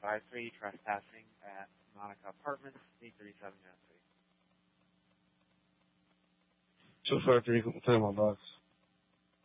1053, trespassing at Monica Apartments, 837 John Street. 253, confirm on dogs.